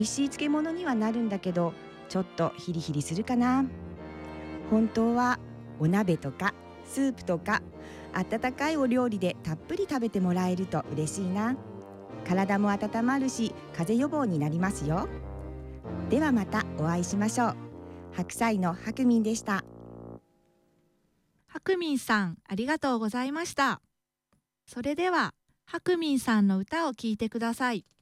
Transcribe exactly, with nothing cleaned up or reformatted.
美味しい漬物にはなるんだけど、ちょっとヒリヒリするかな。本当はお鍋とかスープとか温かいお料理でたっぷり食べてもらえると嬉しいな。体も温まるし風邪予防になりますよ。ではまたお会いしましょう。白菜のハクミンでした。 ハクミンさん、ありがとうございました。それではハクミンさんの歌を聴いてください。